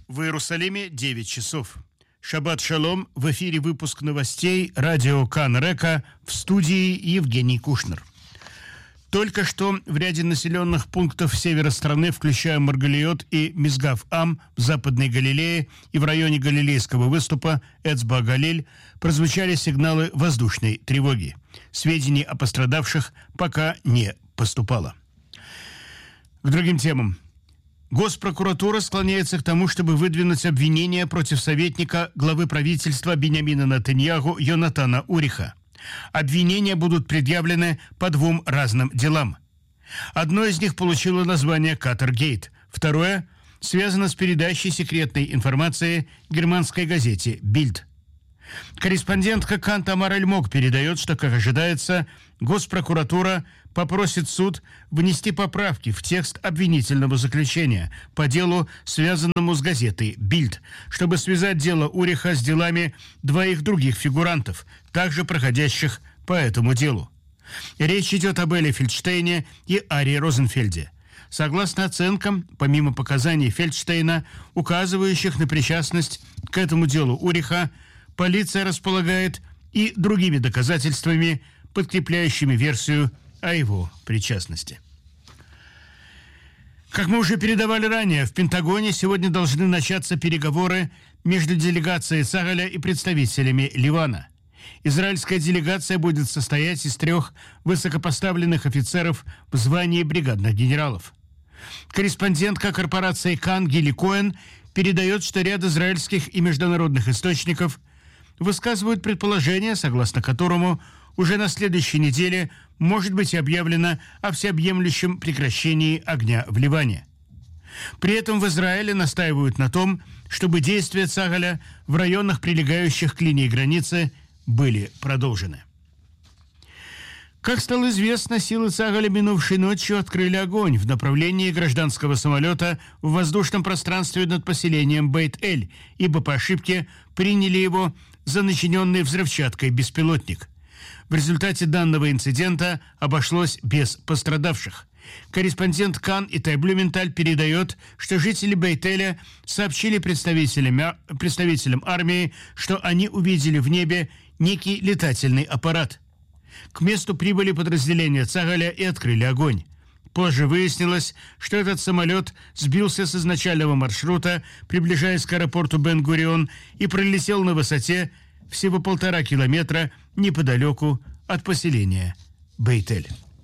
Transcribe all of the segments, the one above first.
В Иерусалиме 9 часов. Шаббат шалом. В эфире выпуск новостей радио Кан-Река, в студии Евгений Кушнер. Только что в ряде населенных пунктов севера страны, включая Маргалиот и Мизгав-Ам в Западной Галилее и в районе Галилейского выступа Эцба-Галиль, прозвучали сигналы воздушной тревоги. Сведений о пострадавших пока не поступало. К другим темам. Госпрокуратура склоняется к тому, чтобы выдвинуть обвинения против советника главы правительства Биньямина Нетаньяху Йонатана Уриха. Обвинения будут предъявлены по двум разным делам. Одно из них получило название «Катергейт», второе связано с передачей секретной информации германской газете «Бильд». Корреспондентка Кан Тамар Альмог передает, что, как ожидается, Госпрокуратура попросит суд внести поправки в текст обвинительного заключения по делу, связанному с газетой «Бильд», чтобы связать дело Уриха с делами двоих других фигурантов, также проходящих по этому делу. Речь идет об Элли Фельдштейне и Арии Розенфельде. Согласно оценкам, помимо показаний Фельдштейна, указывающих на причастность к этому делу Уриха, полиция располагает и другими доказательствами, подкрепляющими версию о его причастности. Как мы уже передавали ранее, в Пентагоне сегодня должны начаться переговоры между делегацией Цагаля и представителями Ливана. Израильская делегация будет состоять из 3 высокопоставленных офицеров в звании бригадных генералов. Корреспондентка корпорации Кан Гили Коэн передает, что ряд израильских и международных источников высказывают предположение, согласно которому уже на следующей неделе может быть объявлено о всеобъемлющем прекращении огня в Ливане. При этом в Израиле настаивают на том, чтобы действия Цагаля в районах, прилегающих к линии границы, были продолжены. Как стало известно, силы Цагаля минувшей ночью открыли огонь в направлении гражданского самолета в воздушном пространстве над поселением Бейт-Эль, ибо по ошибке приняли его за начиненный взрывчаткой беспилотник. В результате данного инцидента обошлось без пострадавших. Корреспондент Кан Итай Блюменталь передает, что жители Бейт-Эля сообщили представителям армии, что они увидели в небе некий летательный аппарат. К месту прибыли подразделения Цагаля и открыли огонь. Позже выяснилось, что этот самолет сбился с изначального маршрута, приближаясь к аэропорту Бен-Гурион, и пролетел на высоте всего 1,5 километра неподалеку от поселения Бейт-Эль.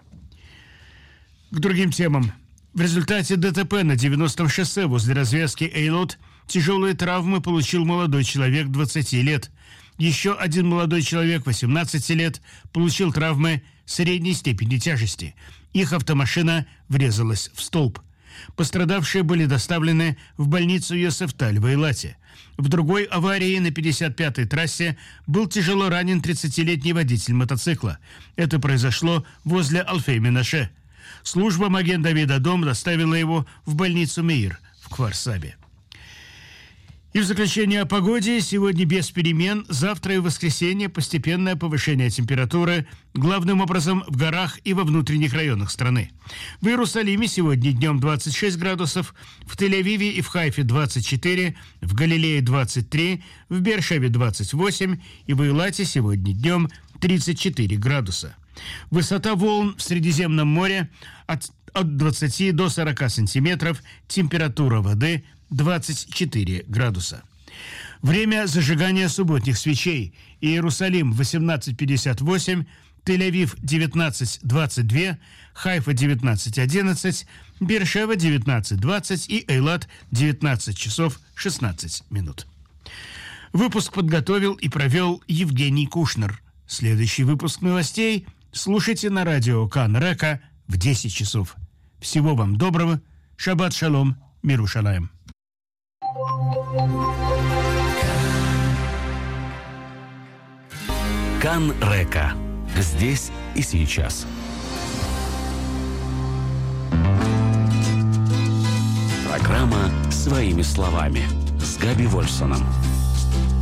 К другим темам. В результате ДТП на 90-м шоссе возле развязки Эйлот тяжелые травмы получил молодой человек 20 лет. Еще один молодой человек 18 лет получил травмы средней степени тяжести. Их автомашина врезалась в столб. Пострадавшие были доставлены в больницу Йосефталь в Эйлате. В другой аварии на 55-й трассе был тяжело ранен 30-летний водитель мотоцикла. Это произошло возле Алфей-Менаше. Служба Маген-Давид-Адом доставила его в больницу Меир в Кфар-Сабе. И в заключение о погоде. Сегодня без перемен, завтра и в воскресенье постепенное повышение температуры, главным образом в горах и во внутренних районах страны. В Иерусалиме сегодня днем 26 градусов, в Тель-Авиве и в Хайфе 24, в Галилее 23, в Беэр-Шеве 28 и в Эйлате сегодня днем 34 градуса. Высота волн в Средиземном море от 20 до 40 сантиметров, температура воды 24 градуса. Время зажигания субботних свечей. Иерусалим 18:58, Тель-Авив 19:22, Хайфа 19:11, Беэр-Шева 19:20 и Эйлат 19 часов 16 минут. Выпуск подготовил и провел Евгений Кушнер. Следующий выпуск новостей слушайте на радио Кан-Река в 10 часов. Всего вам доброго. Шаббат шалом. Миру шалаем. Кан-Река. Здесь и сейчас. Программа «Своими словами» с Габи Вольфсоном.